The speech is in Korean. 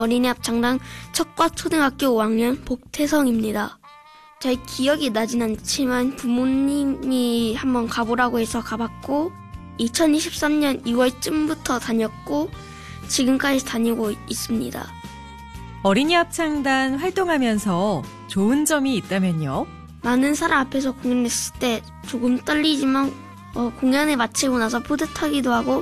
어린이 합창단 첫과 초등학교 5학년 복태성입니다. 잘 기억이 나진 않지만 부모님이 한번 가보라고 해서 가봤고 2023년 2월쯤부터 다녔고 지금까지 다니고 있습니다. 어린이 합창단 활동하면서 좋은 점이 있다면요? 많은 사람 앞에서 공연했을 때 조금 떨리지만 공연을 마치고 나서 뿌듯하기도 하고